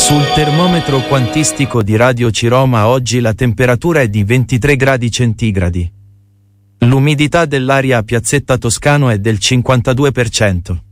Sul termometro quantistico di Radio Ciroma oggi la temperatura è di 23 gradi centigradi. L'umidità dell'aria a Piazzetta Toscano è del 52%.